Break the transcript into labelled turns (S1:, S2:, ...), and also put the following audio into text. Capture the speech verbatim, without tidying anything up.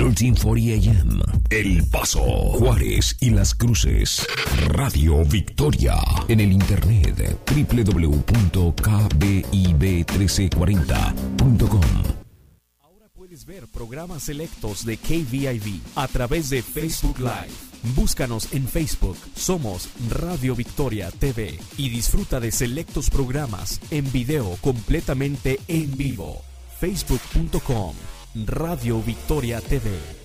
S1: trece cuarenta A M. El Paso, Juárez y Las Cruces. Radio Victoria. En el internet doble u doble u doble u punto k b i b uno tres cuatro cero punto com.
S2: Ahora puedes ver programas selectos de K V I V a través de Facebook Live. Búscanos en Facebook, somos Radio Victoria T V y disfruta de selectos programas en video completamente en vivo. facebook punto com Radio Victoria T V.